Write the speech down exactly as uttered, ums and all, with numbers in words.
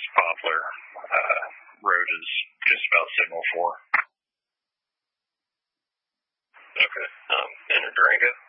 Poplar uh, Road is just about signal four. Okay. Um, and Durango?